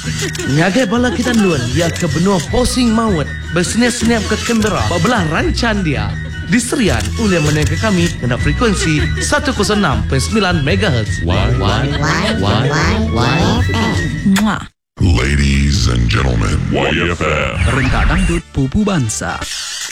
Ngagai bala kita luan ia ke benua posing maut bersenyap-senyap ke Canberra belah rancan dia diserian oleh menengah kami kena frekuensi 106.9 MHz. Ladies and gentlemen, YFM Rengka Dangdut Pupu Bangsa.